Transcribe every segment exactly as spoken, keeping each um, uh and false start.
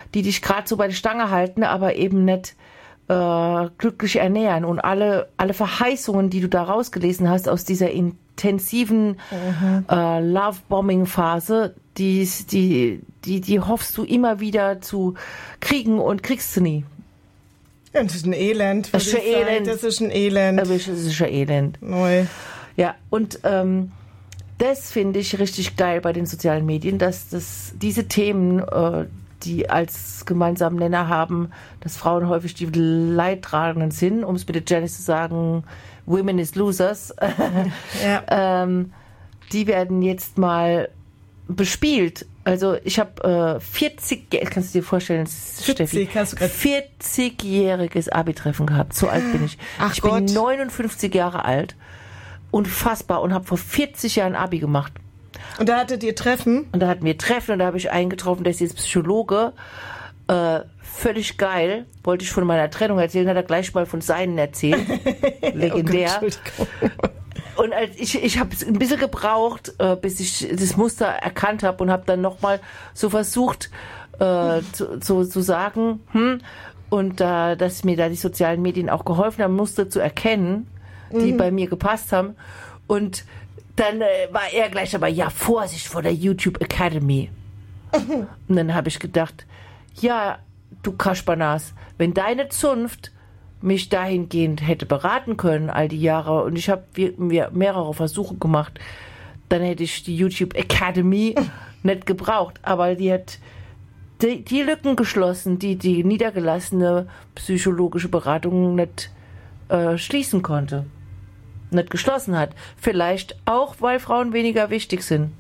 die dich gerade so bei der Stange halten, aber eben nicht äh, glücklich ernähren. Und alle, alle Verheißungen, die du da rausgelesen hast aus dieser intensiven mhm. äh, Love-Bombing-Phase, die, die, die, die hoffst du immer wieder zu kriegen und kriegst du nie. Ja, das ist ein Elend. Das ist ein Elend. Das ist ein Elend. Das ist ein Elend. Neu. Ja, und ähm, das finde ich richtig geil bei den sozialen Medien, dass das, diese Themen, äh, die als gemeinsamen Nenner haben, dass Frauen häufig die Leidtragenden sind, um es mit der Janice zu sagen, Women is Losers, ja. ähm, die werden jetzt mal bespielt. Also ich habe äh, vierzig, kannst du dir vorstellen, Steffi, vierzigjähriges Abi-Treffen gehabt. So alt bin ich. Ach ich Gott. bin neunundfünfzig Jahre alt. Unfassbar. Und habe vor vierzig Jahren Abi gemacht. Und da hattet ihr Treffen? Und da hatten wir Treffen und da habe ich eingetroffen, der ist jetzt Psychologe. Äh, völlig geil. Wollte ich von meiner Trennung erzählen, hat er gleich mal von seinen erzählt. Legendär. Oh Gott, und als ich, ich habe ein bisschen gebraucht, äh, bis ich das Muster erkannt habe und habe dann nochmal so versucht äh, zu, zu, zu sagen, hm, und äh, dass mir da die sozialen Medien auch geholfen haben, Muster zu erkennen, die mhm. bei mir gepasst haben. Und dann äh, war er gleich dabei, ja, Vorsicht vor der YouTube Academy. Mhm. Und dann habe ich gedacht, ja, du Kaspernas, wenn deine Zunft mich dahingehend hätte beraten können, all die Jahre, und ich habe mir mehrere Versuche gemacht, dann hätte ich die YouTube Academy nicht gebraucht. Aber die hat die, die Lücken geschlossen, die die niedergelassene psychologische Beratung nicht äh, schließen konnte. Nicht geschlossen hat. Vielleicht auch, weil Frauen weniger wichtig sind.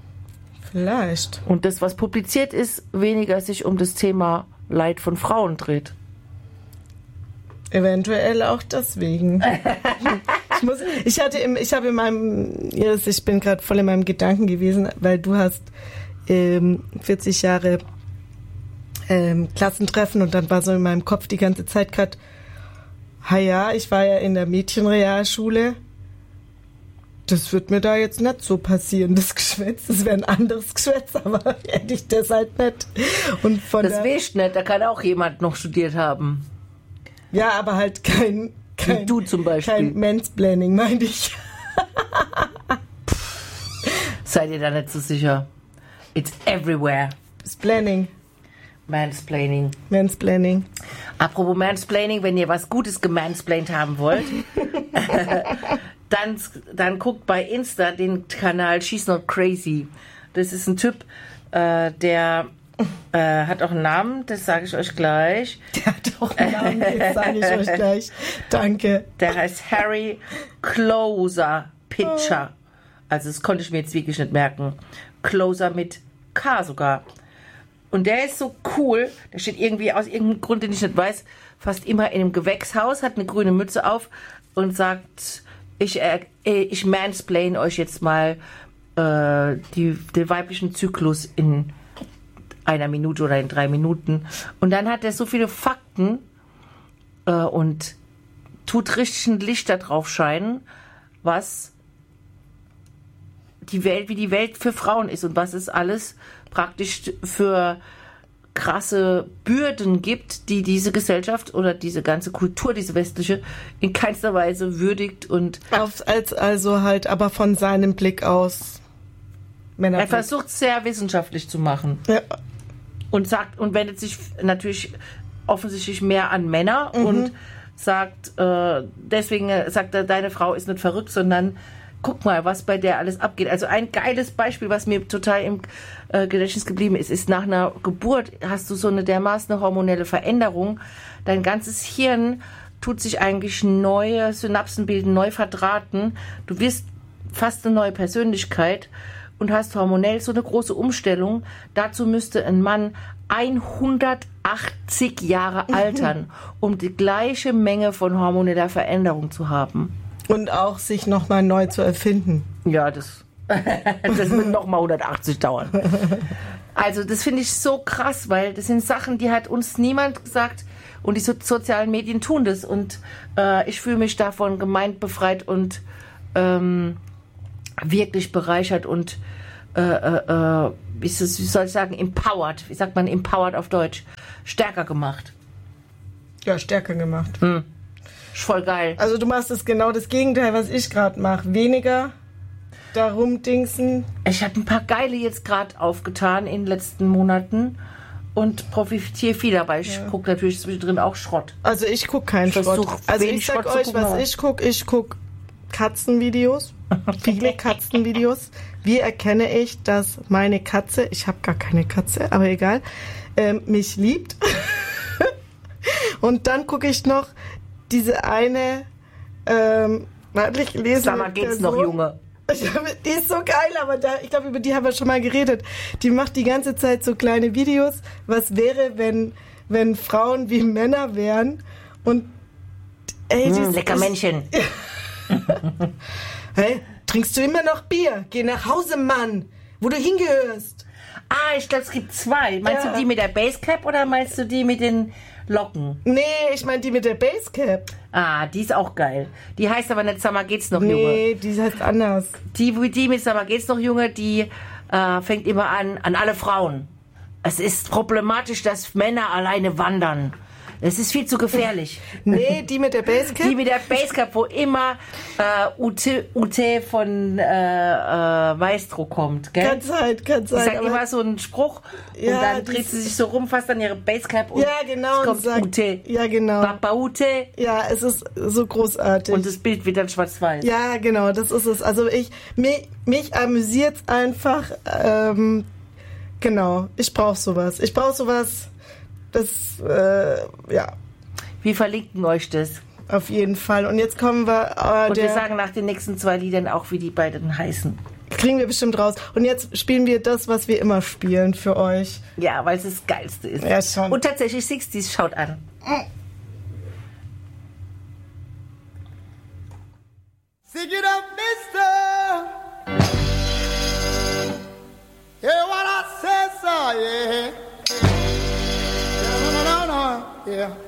Vielleicht. Und das, was publiziert ist, weniger sich um das Thema Leid von Frauen dreht. Eventuell auch deswegen. ich, muss, ich hatte im, ich habe in meinem, ich bin gerade voll in meinem Gedanken gewesen, weil du hast ähm, vierzig Jahre ähm, Klassentreffen und dann war so in meinem Kopf die ganze Zeit gerade, ha ja, ich war ja in der Mädchenrealschule. Das wird mir da jetzt nicht so passieren, das Geschwätz. Das wäre ein anderes Geschwätz, aber hätte ich das halt nicht. Und von das weißt nicht, da kann auch jemand noch studiert haben. Ja, aber halt kein, kein, du zum Beispiel. Kein Mansplaining, meine ich. Seid ihr da nicht so sicher? It's everywhere. Splaining. Mansplaining. Mansplaining. Apropos Mansplaining, wenn ihr was Gutes gemansplained haben wollt, dann, dann guckt bei Insta den Kanal She's Not Crazy. Das ist ein Typ, äh, der äh, hat auch einen Namen, das sage ich euch gleich. Der hat auch einen Namen, das sage ich euch gleich. Danke. Der heißt Harry Closer Pitcher. Also das konnte ich mir jetzt wirklich nicht merken. Closer mit K sogar. Und der ist so cool, der steht irgendwie aus irgendeinem Grund, den ich nicht weiß, fast immer in einem Gewächshaus, hat eine grüne Mütze auf und sagt, ich, äh, ich mansplain euch jetzt mal äh, die, den weiblichen Zyklus in einer Minute oder in drei Minuten. Und dann hat er so viele Fakten äh, und tut richtig ein Licht da drauf scheinen, was die Welt, wie die Welt für Frauen ist und was es alles praktisch für krasse Bürden gibt, die diese Gesellschaft oder diese ganze Kultur, diese westliche, in keinster Weise würdigt und Auf, als also halt, aber von seinem Blick aus. Er versucht es sehr wissenschaftlich zu machen. Ja. Und sagt und wendet sich natürlich offensichtlich mehr an Männer mhm. und sagt, äh, deswegen sagt er, deine Frau ist nicht verrückt, sondern guck mal, was bei der alles abgeht. Also ein geiles Beispiel, was mir total im äh, Gedächtnis geblieben ist, ist nach einer Geburt hast du so eine dermaßen hormonelle Veränderung. Dein ganzes Hirn tut sich eigentlich neue Synapsen bilden, neu verdrahten. Du wirst fast eine neue Persönlichkeit und hast hormonell so eine große Umstellung. Dazu müsste ein Mann hundertachtzig Jahre altern, um die gleiche Menge von hormoneller Veränderung zu haben. Und auch sich nochmal neu zu erfinden. Ja, das, das wird nochmal hundertachtzig dauern. Also das finde ich so krass, weil das sind Sachen, die hat uns niemand gesagt und die so- sozialen Medien tun das. Und äh, ich fühle mich davon gemeint, befreit und ähm, wirklich bereichert und äh, äh, wie soll ich sagen, empowered, wie sagt man empowered auf Deutsch, stärker gemacht. Ja, stärker gemacht. Hm. Voll geil. Also du machst es genau das Gegenteil, was ich gerade mache. Weniger darum dingsen. Ich habe ein paar geile jetzt gerade aufgetan in den letzten Monaten und profitiere viel dabei. Ich ja. gucke natürlich zwischendrin auch Schrott. Also ich gucke keinen ich Schrott. Also ich sag Schrott euch, was ich gucke. Ich gucke Katzenvideos. Viele Katzenvideos. Wie erkenne ich, dass meine Katze, ich habe gar keine Katze, aber egal, ähm, mich liebt. Und dann gucke ich noch diese eine, ähm, warte, ich lese. Sag mal, geht's noch, Junge? Die ist so geil, aber da, ich glaube, über die haben wir schon mal geredet. Die macht die ganze Zeit so kleine Videos. Was wäre, wenn, wenn Frauen wie Männer wären? Und, ey, mm, lecker ist, Männchen. Hey, trinkst du immer noch Bier? Geh nach Hause, Mann, wo du hingehörst. Ah, ich glaube, es gibt zwei. Meinst ja. du die mit der Basecap oder meinst du die mit den Locken? Nee, ich meine die mit der Basecap. Ah, die ist auch geil. Die heißt aber nicht Sag mal, geht's noch, nee, Junge? Nee, die heißt anders. Die, die mit Sag mal, geht's noch, Junge, die äh, fängt immer an, an alle Frauen. Es ist problematisch, dass Männer alleine wandern. Es ist viel zu gefährlich. Nee, die mit der Basecap? Die mit der Basecap, wo immer äh, Ute, Ute von äh, äh, Maestro kommt. Gell? Kann sein, kann sein. Die sagt immer so einen Spruch ja, und dann dreht sie sich so rum, fasst an ihre Basecap und ja, genau, es kommt und sagt, Ute. Ja, genau. Papa Ute. Ja, es ist so großartig. Und das Bild wird dann schwarz-weiß. Ja, genau, das ist es. Also ich, mich, mich amüsiert es einfach. Ähm, genau, ich brauche sowas. Ich brauche sowas... Das, äh, ja. Wir verlinken euch das. Auf jeden Fall. Und jetzt kommen wir... Äh, und wir sagen nach den nächsten zwei Liedern auch, wie die beiden heißen. Kriegen wir bestimmt raus. Und jetzt spielen wir das, was wir immer spielen für euch. Ja, weil es das Geilste ist. Ja, schon. Und tatsächlich sechziger, schaut an. Sing it up, mister. Hear what I say, so, yeah. Yeah.